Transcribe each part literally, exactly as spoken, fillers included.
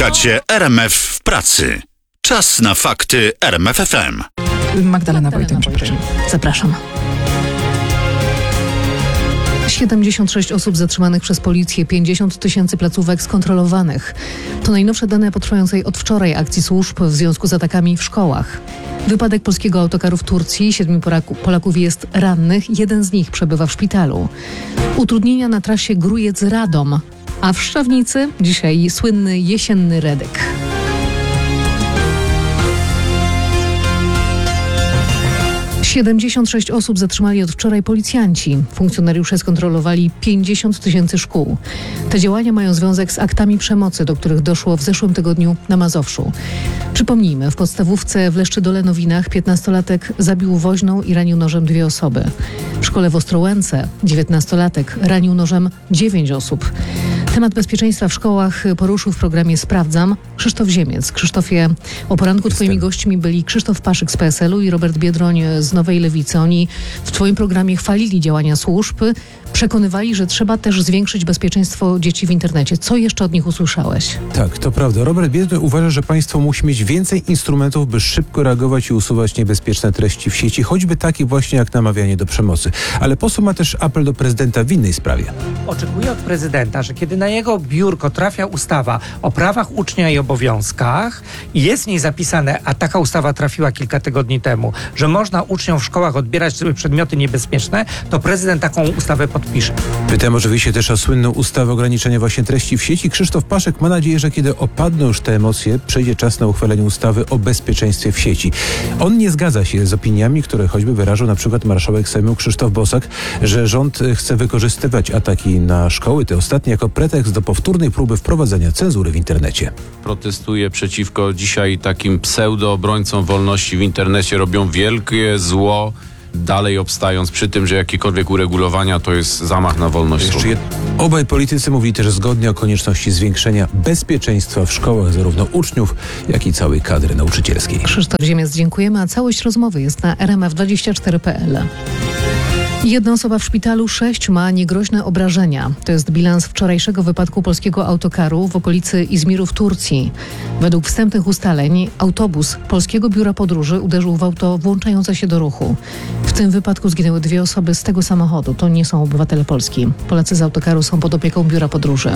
Słuchacie R M F w pracy. Czas na fakty R M F F M. Magdalena Wojtymczyk. Zapraszam. siedemdziesiąt sześć osób zatrzymanych przez policję, pięćdziesiąt tysięcy placówek skontrolowanych. To najnowsze dane po trwającej od wczoraj akcji służb w związku z atakami w szkołach. Wypadek polskiego autokaru w Turcji. Siedmiu Polaków jest rannych, jeden z nich przebywa w szpitalu. Utrudnienia na trasie Grójec-Radom, a w Szczawnicy dzisiaj słynny jesienny Redek. siedemdziesiąt sześć osób zatrzymali od wczoraj policjanci. Funkcjonariusze skontrolowali pięćdziesiąt tysięcy szkół. Te działania mają związek z aktami przemocy, do których doszło w zeszłym tygodniu na Mazowszu. Przypomnijmy, w podstawówce w Leszczy-Dole-Nowinach piętnastolatek zabił woźną i ranił nożem dwie osoby. W szkole w Ostrołęce dziewiętnastolatek ranił nożem dziewięć osób. Temat bezpieczeństwa w szkołach poruszył w programie Sprawdzam Krzysztof Ziemiec. Krzysztofie, o poranku twoimi gośćmi byli Krzysztof Paszyk z P S L u i Robert Biedroń z Nowej Lewicy. Oni w twoim programie chwalili działania służb, przekonywali, że trzeba też zwiększyć bezpieczeństwo dzieci w internecie. Co jeszcze od nich usłyszałeś? Tak, to prawda. Robert Biedroń uważa, że państwo musi mieć więcej instrumentów, by szybko reagować i usuwać niebezpieczne treści w sieci, choćby takie właśnie jak namawianie do przemocy. Ale poseł ma też apel do prezydenta w innej sprawie. Oczekuję od prezydenta, że kiedy na jego biurko trafia ustawa o prawach ucznia i obowiązkach i jest w niej zapisane, a taka ustawa trafiła kilka tygodni temu, że można uczniom w szkołach odbierać przedmioty niebezpieczne, to prezydent taką ustawę podpisze. Pytam oczywiście też o słynną ustawę ograniczenia właśnie treści w sieci. Krzysztof Paszyk ma nadzieję, że kiedy opadną już te emocje, przyjdzie czas na uchwalenie ustawy o bezpieczeństwie w sieci. On nie zgadza się z opiniami, które choćby wyrażał na przykład marszałek Sejmu Krzysztof Bosak, że rząd chce wykorzystywać ataki na szkoły, te ostatnie, jako pretekst do powtórnej próby wprowadzenia cenzury w internecie. Protestuję przeciwko dzisiaj takim pseudo-obrońcom wolności w internecie. Robią wielkie zło, dalej obstając przy tym, że jakiekolwiek uregulowania to jest zamach na wolność słowa. Jed... Obaj politycy mówili też zgodnie o konieczności zwiększenia bezpieczeństwa w szkołach zarówno uczniów, jak i całej kadry nauczycielskiej. Krzysztof Ziemiec, dziękujemy, a całość rozmowy jest na r m f dwadzieścia cztery kropka p l. Jedna osoba w szpitalu, sześć ma niegroźne obrażenia. To jest bilans wczorajszego wypadku polskiego autokaru w okolicy Izmiru w Turcji. Według wstępnych ustaleń autobus Polskiego Biura Podróży uderzył w auto włączające się do ruchu. W tym wypadku zginęły dwie osoby z tego samochodu. To nie są obywatele Polski. Polacy z autokaru są pod opieką Biura Podróży.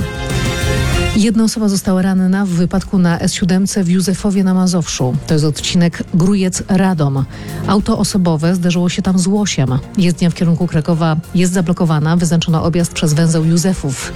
Jedna osoba została ranna w wypadku na S siedem w Józefowie na Mazowszu. To jest odcinek Grójec-Radom. Auto osobowe zderzyło się tam z łosiem. Jezdnia w kierunku Krakowa jest zablokowana. Wyznaczono objazd przez węzeł Józefów.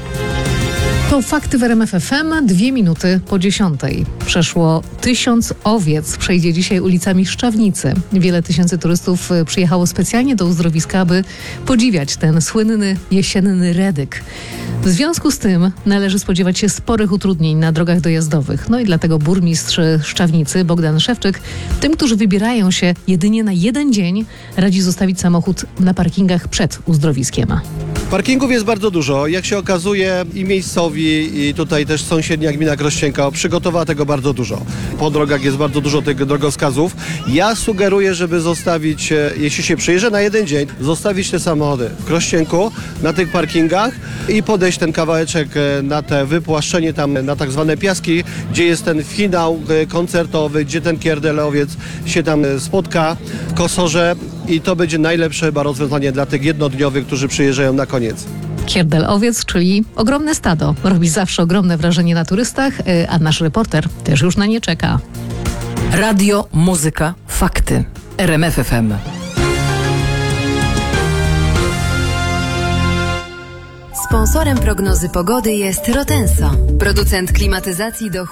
To fakty w R M F F M, dwie minuty po dziesiątej. Przeszło tysiąc owiec przejdzie dzisiaj ulicami Szczawnicy. Wiele tysięcy turystów przyjechało specjalnie do uzdrowiska, aby podziwiać ten słynny jesienny Redek. W związku z tym należy spodziewać się sporych utrudnień na drogach dojazdowych. No i dlatego burmistrz Szczawnicy Bogdan Szewczyk tym, którzy wybierają się jedynie na jeden dzień, radzi zostawić samochód na parkingach przed uzdrowiskiem. Parkingów jest bardzo dużo. Jak się okazuje, i miejscowi, i tutaj też sąsiednia gmina Krościenka przygotowała tego bardzo dużo. Po drogach jest bardzo dużo tych drogowskazów. Ja sugeruję, żeby zostawić, jeśli się przyjeżdża na jeden dzień, zostawić te samochody w Krościenku, na tych parkingach i podejść ten kawałeczek na te wypłaszczenie tam, na tak zwane piaski, gdzie jest ten finał koncertowy, gdzie ten kierdelowiec się tam spotka w Kosorze i to będzie najlepsze chyba rozwiązanie dla tych jednodniowych, którzy przyjeżdżają na koniec. Kierdelowiec, czyli ogromne stado. Robi zawsze ogromne wrażenie na turystach, a nasz reporter też już na nie czeka. Radio, muzyka, fakty. R M F F M. Sponsorem prognozy pogody jest Rotenso, producent klimatyzacji do